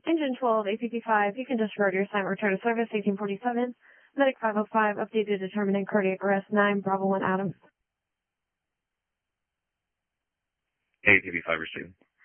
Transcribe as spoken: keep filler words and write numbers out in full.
Engine twelve, A P P five, you can disregard your assignment, return to service, eighteen forty-seven. Medic five oh five, updated determinant cardiac arrest, nine, Bravo one, Adam. A P P five received.